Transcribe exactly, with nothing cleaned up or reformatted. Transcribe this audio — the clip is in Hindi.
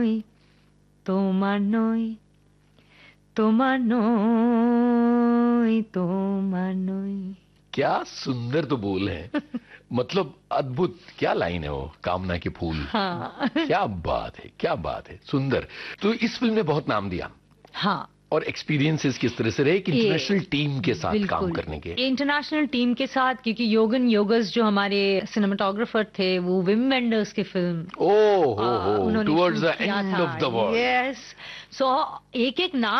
তোমানই তোমানই তোমানই। क्या सुंदर तो बोल है। मतलब अद्भुत, क्या लाइन है वो, कामना के फूल। हाँ। क्या बात है, क्या बात है, सुंदर। तो इस फिल्म ने बहुत नाम दिया। हाँ। और एक्सपीरियंसेस किस तरह से रहे एक इंटरनेशनल टीम के साथ काम करने के? इंटरनेशनल टीम के साथ, क्योंकि योगन योगस जो हमारे सिनेमाटोग्राफर थे वो विम वेंडर्स की फिल्म ओह हो हो, उन्होंने टुवर्ड्स शूट द किया एंड था। Of the world. यस, सो एक एक नाम